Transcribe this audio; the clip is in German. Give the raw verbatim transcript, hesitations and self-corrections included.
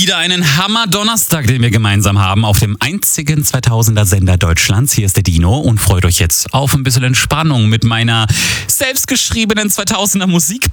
Wieder einen Hammer-Donnerstag, den wir gemeinsam haben auf dem einzigen zweitausender-Sender Deutschlands. Hier ist der Dino und freut euch jetzt auf ein bisschen Entspannung mit meiner selbstgeschriebenen zweitausender-Musik.